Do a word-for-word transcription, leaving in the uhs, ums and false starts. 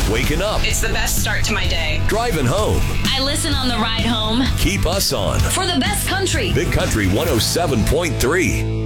Waking up, It's the best start to my day. driving home. I listen on the ride home Keep us on for the best country. Big Country one oh seven point three.